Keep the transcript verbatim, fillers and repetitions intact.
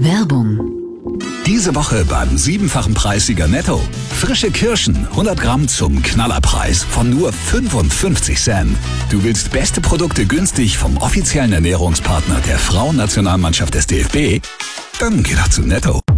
Werbung. Diese Woche beim siebenfachen Preissieger Netto. Frische Kirschen, hundert Gramm zum Knallerpreis von nur fünfundfünfzig Cent. Du willst beste Produkte günstig vom offiziellen Ernährungspartner der Frauennationalmannschaft des D F B? Dann geh doch zu Netto.